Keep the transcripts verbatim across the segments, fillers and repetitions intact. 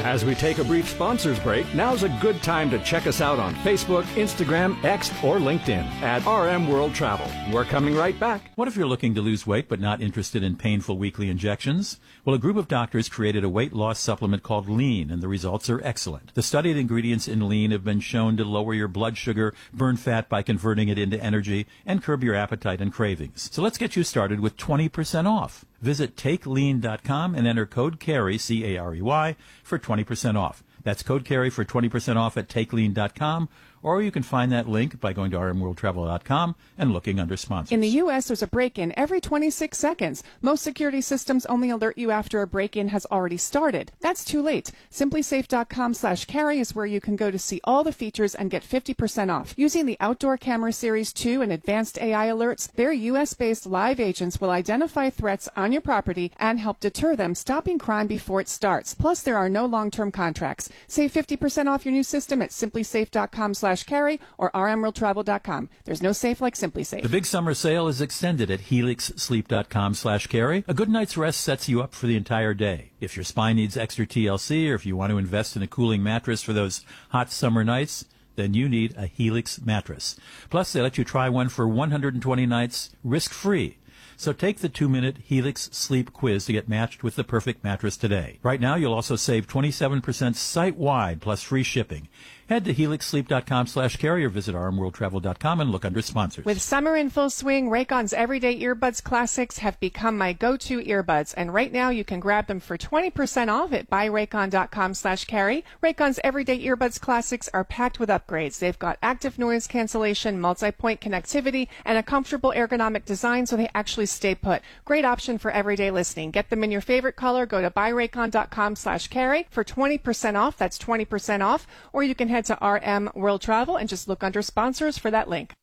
As we take a brief sponsors break, now's a good time to check us out on Facebook, Instagram, X, or LinkedIn at R M World Travel. We're coming right back. What if you're looking to lose weight but not interested in painful weekly injections? Well, a group of doctors created a weight loss supplement called Lean, and the results are excellent. The studied ingredients in Lean have been shown to lower your blood sugar, burn fat by converting it into energy, and curb your appetite and cravings. So let's get you started with twenty percent off. Visit take lean dot com and enter code CAREY, C A R E Y, for twenty percent off. That's code CAREY for twenty percent off at take lean dot com, or you can find that link by going to r m world travel dot com and looking under sponsors. In the U S, there's a break-in every twenty-six seconds. Most security systems only alert you after a break-in has already started. That's too late. simply safe dot com slash carry is where you can go to see all the features and get fifty percent off. Using the Outdoor Camera Series two and advanced A I alerts, their U S-based live agents will identify threats on your property and help deter them, stopping crime before it starts. Plus, there are no long-term contracts. Save fifty percent off your new system at simply safe dot com slash carry or r m world travel dot com. There's no safe like Simply Safe. The big summer sale is extended at helix sleep dot com slash carry. A good night's rest sets you up for the entire day. If your spine needs extra T L C or if you want to invest in a cooling mattress for those hot summer nights, then you need a Helix mattress. Plus, they let you try one for one hundred twenty nights risk-free. So take the two-minute Helix Sleep Quiz to get matched with the perfect mattress today. Right now, you'll also save twenty-seven percent site-wide plus free shipping. Head to helix sleep dot com slash carry or visit r m world travel dot com and look under sponsors. With summer in full swing, Raycon's Everyday Earbuds Classics have become my go-to earbuds, and right now you can grab them for twenty percent off at buy raycon dot com slash carry. Raycon's Everyday Earbuds Classics are packed with upgrades. They've got active noise cancellation, multi-point connectivity, and a comfortable ergonomic design so they actually stay put. Great option for everyday listening. Get them in your favorite color. Go to buy raycon dot com slash carry for twenty percent off. That's twenty percent off. Or you can head to R M World Travel and just look under sponsors for that link.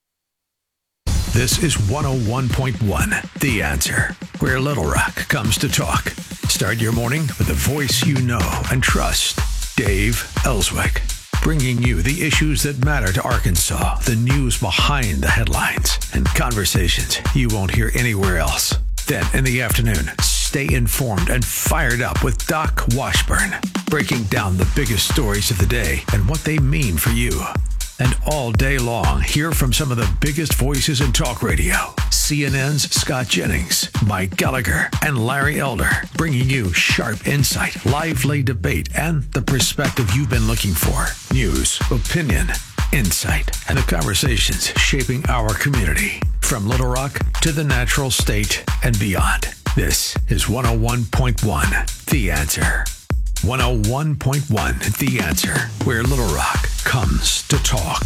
This is one oh one point one, The Answer, where Little Rock comes to talk. Start your morning with a voice you know and trust. Dave Ellswick, bringing you the issues that matter to Arkansas, the news behind the headlines, and conversations you won't hear anywhere else. Then in the afternoon, stay informed and fired up with Doc Washburn, breaking down the biggest stories of the day and what they mean for you. And all day long, hear from some of the biggest voices in talk radio. C N N's Scott Jennings, Mike Gallagher, and Larry Elder, bringing you sharp insight, lively debate, and the perspective you've been looking for. News, opinion, insight, and the conversations shaping our community. From Little Rock to the natural state and beyond. This is one oh one point one, The Answer. one oh one point one, The Answer, where Little Rock comes to talk.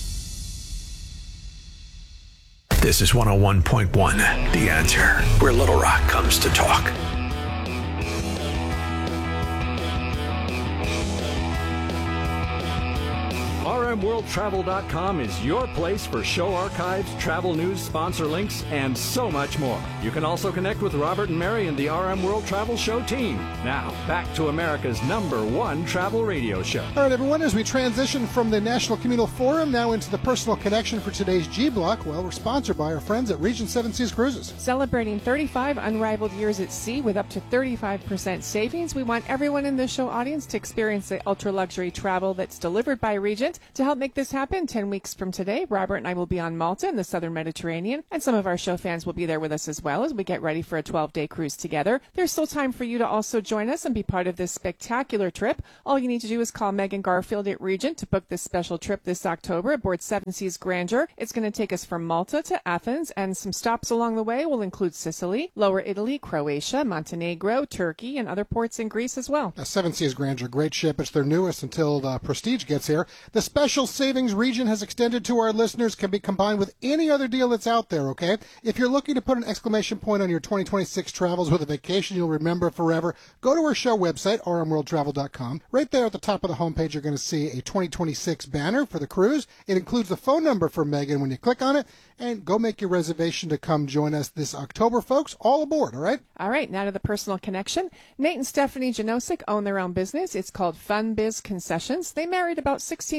This is one oh one point one, The Answer, where Little Rock comes to talk. r m world travel dot com is your place for show archives, travel news, sponsor links, and so much more. You can also connect with Robert and Mary and the R M World Travel Show team. Now, back to America's number one travel radio show. All right, everyone, as we transition from the National Communal Forum now into the personal connection for today's G-Block, well, we're sponsored by our friends at Regent Seven Seas Cruises. Celebrating thirty-five unrivaled years at sea with up to thirty-five percent savings, we want everyone in the show audience to experience the ultra-luxury travel that's delivered by Regent. To help make this happen, ten weeks from today, Robert and I will be on Malta in the southern Mediterranean, and some of our show fans will be there with us as well as we get ready for a twelve-day cruise together. There's still time for you to also join us and be part of this spectacular trip. All you need to do is call Megan Garfield at Regent to book this special trip this October aboard Seven Seas Grandeur. It's going to take us from Malta to Athens, and some stops along the way will include Sicily, Lower Italy, Croatia, Montenegro, Turkey, and other ports in Greece as well. Now, Seven Seas Grandeur, great ship. It's their newest until the Prestige gets here. The special savings Regent has extended to our listeners can be combined with any other deal that's out there, okay? If you're looking to put an exclamation point on your twenty twenty-six travels with a vacation you'll remember forever, go to our show website, r m world travel dot com. Right there at the top of the homepage, you're going to see a twenty twenty-six banner for the cruise. It includes the phone number for Megan when you click on it, and go make your reservation to come join us this October, folks. All aboard, all right? All right, now to the personal connection. Nate and Stephanie Janosic own their own business. It's called Fun Biz Concessions. They married about sixteen years ago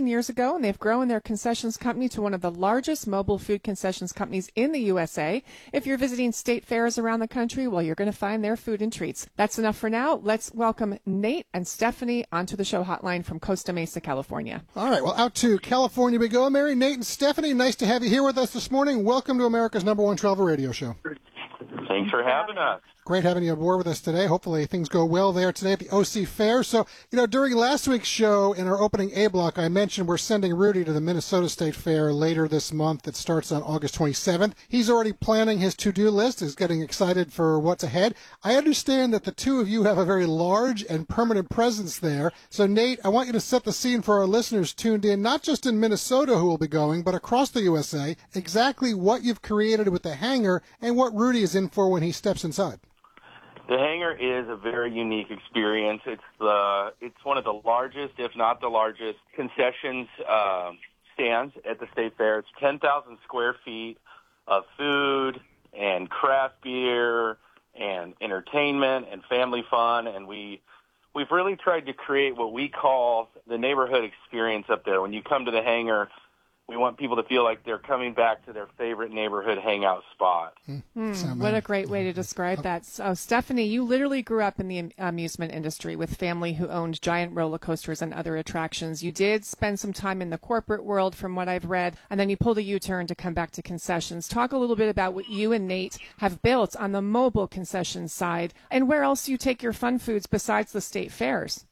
ago, and they've grown their concessions company to one of the largest mobile food concessions companies in the U S A. If you're visiting state fairs around the country, well, you're going to find their food and treats. That's enough for now. Let's welcome Nate and Stephanie onto the show hotline from Costa Mesa, California. All right, well, out to California we go. Mary, Nate, and Stephanie, nice to have you here with us this morning. Welcome to America's number one travel radio show. Thanks for having us. Great having you aboard with us today. Hopefully things go well there today at the O C Fair. So, you know, during last week's show in our opening A block, I mentioned we're sending Rudy to the Minnesota State Fair later this month. That starts on August twenty-seventh. He's already planning his to-do list, is getting excited for what's ahead. I understand that the two of you have a very large and permanent presence there. So, Nate, I want you to set the scene for our listeners tuned in, not just in Minnesota who will be going, but across the U S A, exactly what you've created with the hangar and what Rudy is in for when he steps inside. The hangar is a very unique experience. It's the it's one of the largest, if not the largest, concessions uh, stands at the State Fair. It's ten thousand square feet of food and craft beer and entertainment and family fun, and we we've really tried to create what we call the neighborhood experience up there. When you come to the hangar, we want people to feel like they're coming back to their favorite neighborhood hangout spot. Mm, what a great way to describe that. So, Stephanie, you literally grew up in the amusement industry with family who owned giant roller coasters and other attractions. You did spend some time in the corporate world, from what I've read, and then you pulled a U-turn to come back to concessions. Talk a little bit about what you and Nate have built on the mobile concession side, and where else you take your fun foods besides the state fairs.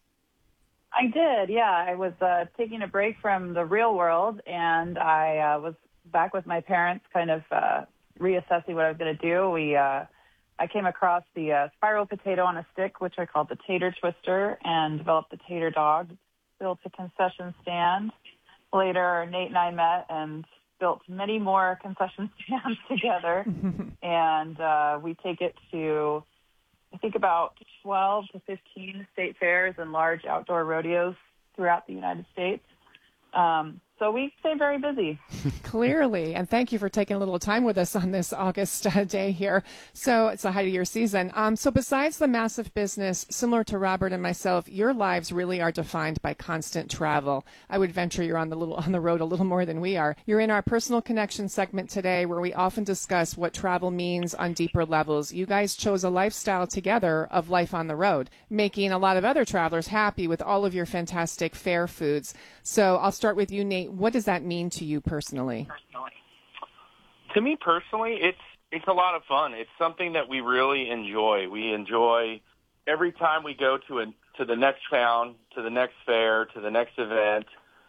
I did, yeah. I was uh, taking a break from the real world, and I uh, was back with my parents, kind of uh, reassessing what I was going to do. We, uh, I came across the uh, spiral potato on a stick, which I called the tater twister, and developed the tater dog, built a concession stand. Later, Nate and I met and built many more concession stands together, and uh, we take it to, I think, about twelve to fifteen state fairs and large outdoor rodeos throughout the United States. Um, so we stay very busy. Clearly, and thank you for taking a little time with us on this August uh, day here. So it's the height of your season. Um, so besides the massive business, similar to Robert and myself, your lives really are defined by constant travel. I would venture you're on the little on the road a little more than we are. You're in our personal connection segment today, where we often discuss what travel means on deeper levels. You guys chose a lifestyle together of life on the road, making a lot of other travelers happy with all of your fantastic fair foods. So I'll start with you, Nate. What does that mean to you personally? To me personally, it's it's a lot of fun. It's something that we really enjoy. We enjoy every time we go to a to the next town, to the next fair, to the next event.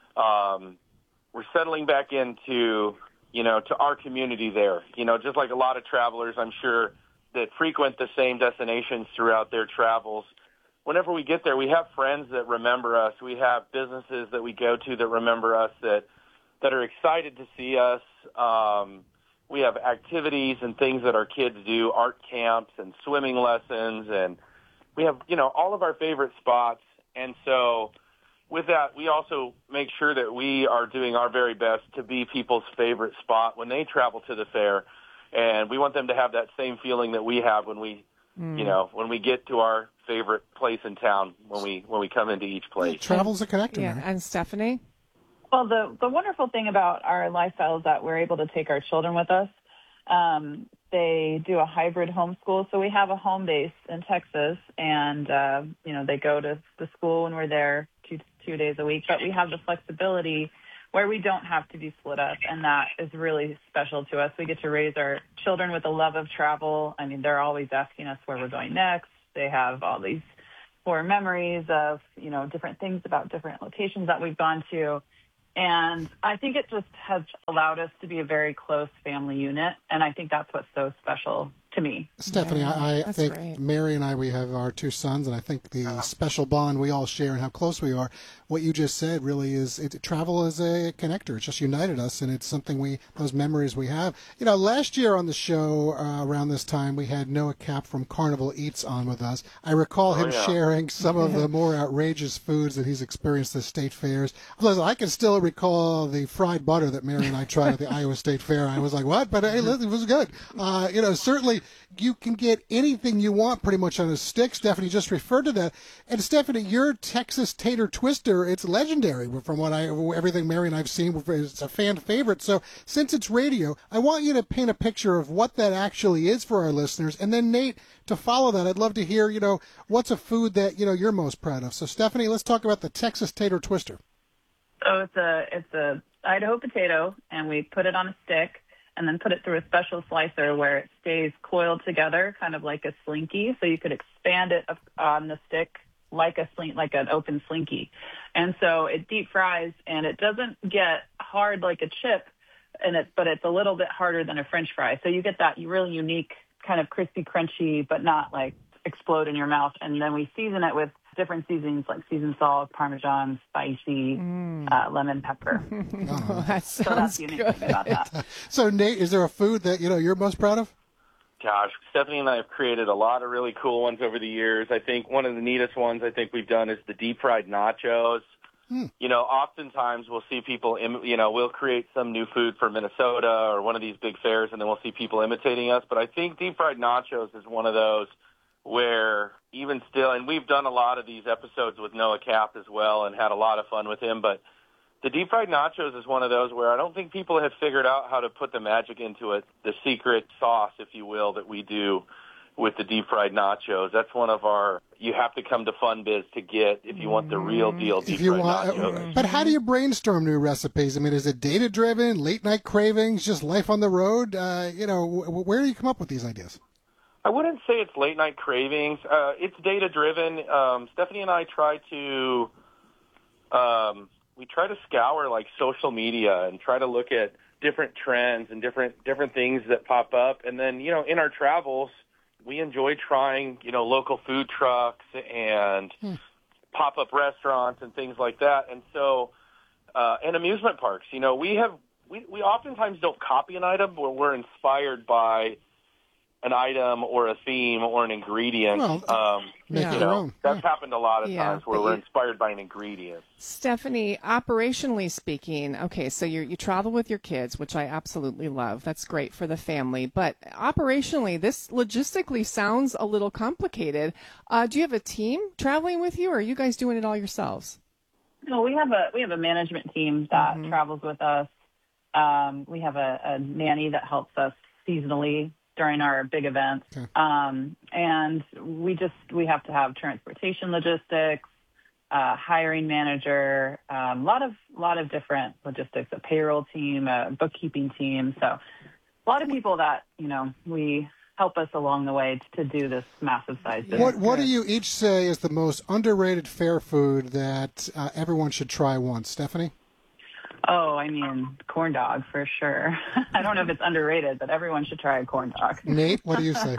Um, we're settling back into, you know, to our community there. You know, just like a lot of travelers, I'm sure, that frequent the same destinations throughout their travels. Whenever we get there, we have friends that remember us. We have businesses that we go to that remember us, that that are excited to see us. Um, we have activities and things that our kids do, art camps and swimming lessons, and we have, you know, all of our favorite spots. And so with that, we also make sure that we are doing our very best to be people's favorite spot when they travel to the fair. And we want them to have that same feeling that we have when we, mm. you know, when we get to our favorite place in town, when we when we come into each place. Travel's a connector. Yeah, and Stephanie? Well, the, the wonderful thing about our lifestyle is that we're able to take our children with us. Um, they do a hybrid homeschool, so we have a home base in Texas, and, uh, you know, they go to the school when we're there two, two days a week, but we have the flexibility where we don't have to be split up, and that is really special to us. We get to raise our children with a love of travel. I mean, they're always asking us where we're going next. They have all these core memories of, you know, different things about different locations that we've gone to. And I think it just has allowed us to be a very close family unit. And I think that's what's so special to me. Stephanie, yeah, I, I think great. Mary and I, we have our two sons, and I think the special bond we all share and how close we are, what you just said really is, it, travel is a connector. It's just united us, and it's something we, those memories we have. You know, last year on the show, uh, around this time, we had Noah Cap from Carnival Eats on with us. I recall him oh, yeah. sharing some of the more outrageous foods that he's experienced at state fairs. Plus, I can still recall the fried butter that Mary and I tried at the Iowa State Fair. I was like, what? But hey, it was good. Uh, you know, certainly you can get anything you want pretty much on a stick. Stephanie just referred to that. And Stephanie, your Texas Tater Twister, it's legendary from what I, everything Mary and I've seen. It's a fan favorite. So since it's radio, I want you to paint a picture of what that actually is for our listeners. And then Nate, to follow that, I'd love to hear, you know, what's a food that, you know, you're most proud of. So Stephanie, let's talk about the Texas Tater Twister. So it's a, it's a Idaho potato, and we put it on a stick and then put it through a special slicer where it stays coiled together, kind of like a slinky. So you could expand it on the stick like a slink, like an open slinky. And so it deep fries, and it doesn't get hard like a chip, and it, but it's a little bit harder than a French fry. So you get that really unique kind of crispy, crunchy, but not like explode in your mouth. And then we season it with different seasonings like seasoned salt, Parmesan, spicy, mm. uh, lemon pepper. Oh, that sounds so that's the unique good. thing about that. So Nate, is there a food that, you know, you're most proud of? Gosh, Stephanie and I have created a lot of really cool ones over the years. I think one of the neatest ones I think we've done is the deep fried nachos. Hmm. You know, oftentimes we'll see people, im- you know, we'll create some new food for Minnesota or one of these big fairs, and then we'll see people imitating us. But I think deep fried nachos is one of those where even still, and we've done a lot of these episodes with Noah Cap as well and had a lot of fun with him, but the deep fried nachos is one of those where I don't think people have figured out how to put the magic into it, the secret sauce, if you will, that we do with the deep fried nachos. That's one of our, you have to come to Fun Biz to get if you want the real deal deep if you fried want, nachos. But how do you brainstorm new recipes? I mean, is it data driven, late night cravings, just life on the road? Uh, you know, wh- where do you come up with these ideas? I wouldn't say it's late night cravings. Uh, it's data driven. Um, Stephanie and I try to, um, we try to scour like social media and try to look at different trends and different different things that pop up. And then, you know, in our travels, we enjoy trying, you know, local food trucks and hmm. pop-up restaurants and things like that. And so, uh, and amusement parks, you know, we have, we, we oftentimes don't copy an item, but we're inspired by an item or a theme or an ingredient. Well, um, make you your know, own. that's Yeah. happened a lot of Yeah, times where but we're you- inspired by an ingredient. Stephanie, operationally speaking, okay, so you you travel with your kids, which I absolutely love. That's great for the family. But operationally, this logistically sounds a little complicated. Uh, do you have a team traveling with you, or are you guys doing it all yourselves? No, we have a we have a management team that Mhm. travels with us. Um, we have a, a nanny that helps us seasonally during our big events. Okay. Um, and we just, we have to have transportation logistics, uh, hiring manager, a um, lot of, lot of different logistics, a payroll team, a bookkeeping team. So a lot of people that, you know, we help us along the way to do this massive size business. What What do you each say is the most underrated fair food that uh, everyone should try once? Stephanie? Oh, I mean, corn dog for sure. I don't know if it's underrated, but everyone should try a corn dog. Nate, what do you say?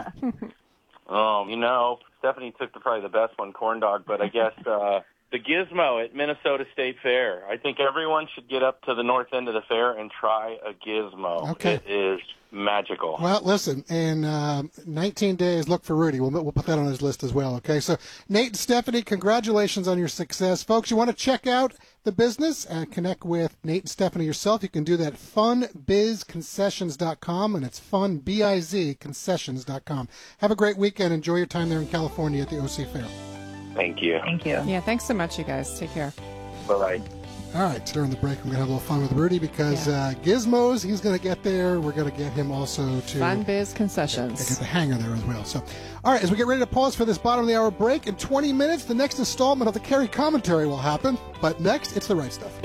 Oh, you know, Stephanie took the, probably the best one, corn dog, but I guess uh, the Gizmo at Minnesota State Fair. I think everyone should get up to the north end of the fair and try a Gizmo. Okay. It is magical. Well, listen, in uh, nineteen days, look for Rudy. We'll, we'll put that on his list as well, okay? So, Nate and Stephanie, congratulations on your success. Folks, you want to check out the business and connect with Nate and Stephanie yourself, you can do that at fun biz concessions dot com, and it's fun, B I Z, concessions dot com. Have a great weekend. Enjoy your time there in California at the O C Fair. Thank you. Thank you. Yeah, thanks so much, you guys. Take care. Bye-bye. All right, during the break, we're going to have a little fun with Rudy because Yeah. uh, Gizmos, he's going to get there. We're going to get him also to Fun Biz get Concessions. the hanger there as well. So, all right, as we get ready to pause for this bottom of the hour break, in twenty minutes, the next installment of the Kerry Commentary will happen. But next, it's the right stuff.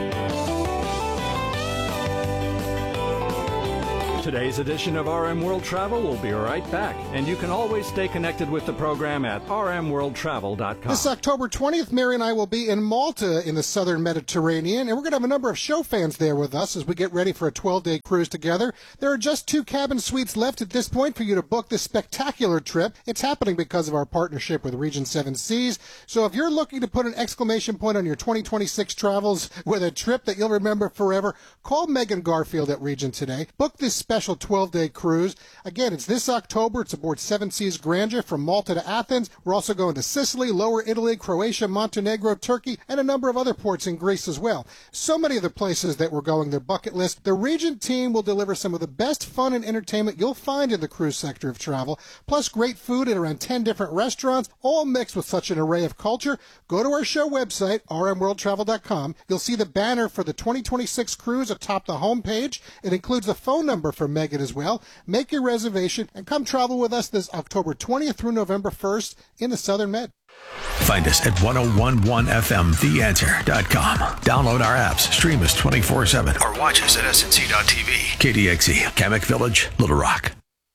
Today's edition of R M World Travel will be right back, and you can always stay connected with the program at r m world travel dot com. This October twentieth, Mary and I will be in Malta in the southern Mediterranean, and we're going to have a number of show fans there with us as we get ready for a twelve-day cruise together. There are just two cabin suites left at this point for you to book this spectacular trip. It's happening because of our partnership with Region seven Seas. So if you're looking to put an exclamation point on your twenty twenty-six travels with a trip that you'll remember forever, call Megan Garfield at Region today. Book this special twelve-day cruise. Again, it's this October. It's aboard Seven Seas Grandeur from Malta to Athens. We're also going to Sicily, Lower Italy, Croatia, Montenegro, Turkey, and a number of other ports in Greece as well. So many of the places that we're going, their bucket list. The Regent team will deliver some of the best fun and entertainment you'll find in the cruise sector of travel, plus great food at around ten different restaurants, all mixed with such an array of culture. Go to our show website, r m world travel dot com. You'll see the banner for the twenty twenty-six cruise atop the homepage. It includes a phone number for Megan as well. Make your reservation and come travel with us this October twentieth through November first in the Southern Med. Find us at ten eleven F M the answer dot com. Download our apps, stream us twenty-four seven, or watch us at S N C dot T V. K D X E, Kamek Village, Little Rock.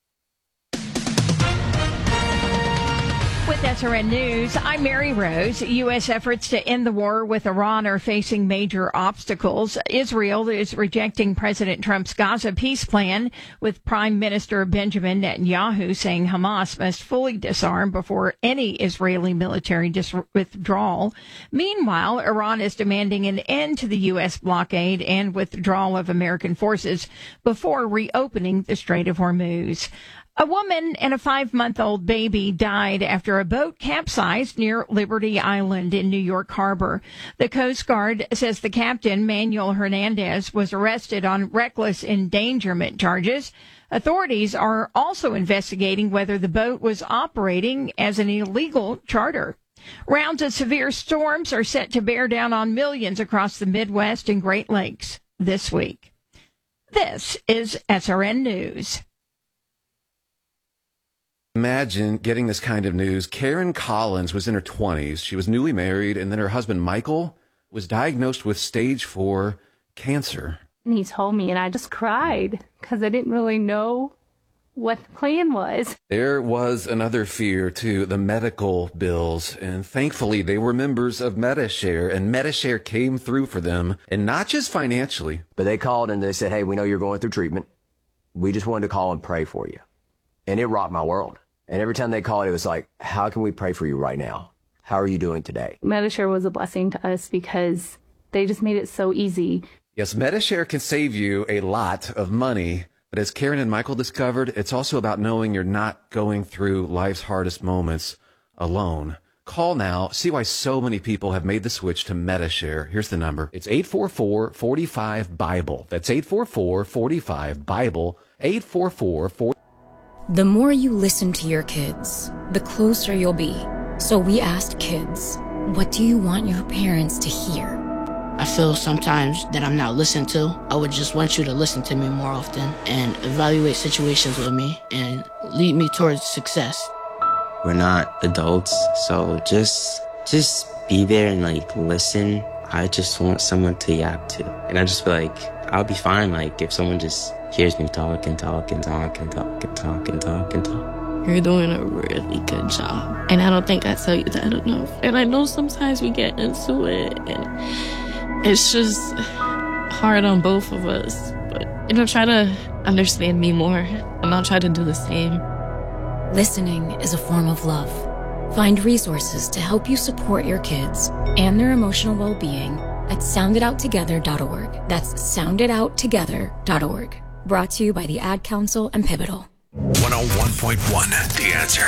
With S R N News, I'm Mary Rose. U S efforts to end the war with Iran are facing major obstacles. Israel is rejecting President Trump's Gaza peace plan, with Prime Minister Benjamin Netanyahu saying Hamas must fully disarm before any Israeli military dis- withdrawal. Meanwhile, Iran is demanding an end to the U S blockade and withdrawal of American forces before reopening the Strait of Hormuz. A woman and a five-month-old baby died after a boat capsized near Liberty Island in New York Harbor. The Coast Guard says the captain, Manuel Hernandez, was arrested on reckless endangerment charges. Authorities are also investigating whether the boat was operating as an illegal charter. Rounds of severe storms are set to bear down on millions across the Midwest and Great Lakes this week. This is S R N News. Imagine getting this kind of news. Karen Collins was in her twenties. She was newly married, and then her husband, Michael, was diagnosed with stage four cancer. And he told me, and I just cried because I didn't really know what the plan was. There was another fear, too, the medical bills. And thankfully, they were members of Medi-Share, and Medi-Share came through for them, and not just financially. But they called and they said, hey, we know you're going through treatment. We just wanted to call and pray for you. And it rocked my world. And every time they called, it was like, how can we pray for you right now? How are you doing today? Medi-Share was a blessing to us because they just made it so easy. Yes, Medi-Share can save you a lot of money. But as Karen and Michael discovered, it's also about knowing you're not going through life's hardest moments alone. Call now. See why so many people have made the switch to Medi-Share. Here's the number. It's eight four four, four five, BIBLE. That's eight four four, four five, BIBLE. eight four four, four The more you listen to your kids, the closer you'll be. So we asked kids, what do you want your parents to hear? I feel sometimes that I'm not listened to. I would just want you to listen to me more often and evaluate situations with me and lead me towards success. We're not adults, so just just be there and like listen. I just want someone to yap to. And I just feel like I'll be fine like if someone just hears me talk and talk and talk and talk and talk and talk and talk. You're doing a really good job. And I don't think I tell you that enough. And I know sometimes we get into it and it's just hard on both of us. But you know, try to understand me more and I'll try to do the same. Listening is a form of love. Find resources to help you support your kids and their emotional well-being at sound it out together dot org. That's sound it out together dot org. Brought to you by the Ad Council and Pivotal. one oh one point one, The Answer.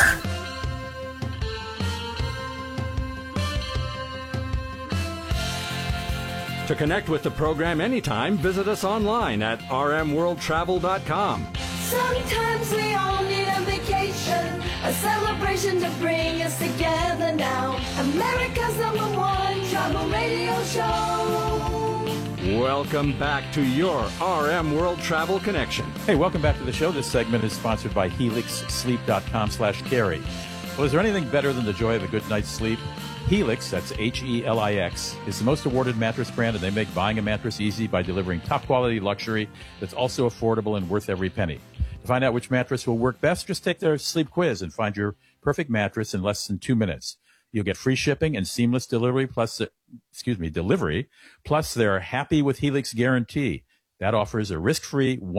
To connect with the program anytime, visit us online at r m world travel dot com. Sometimes we all need a vacation, a celebration to bring us together now. America's number one travel radio show. Welcome back to your R M World Travel Connection. Hey, welcome back to the show. This segment is sponsored by helix sleep dot com slash carry. Well, is there anything better than the joy of a good night's sleep? Helix, that's H E L I X, is the most awarded mattress brand, and they make buying a mattress easy by delivering top-quality luxury that's also affordable and worth every penny. To find out which mattress will work best, just take their sleep quiz and find your perfect mattress in less than two minutes. You'll get free shipping and seamless delivery, plus, excuse me, delivery, plus their Happy with Helix guarantee. That offers a risk-free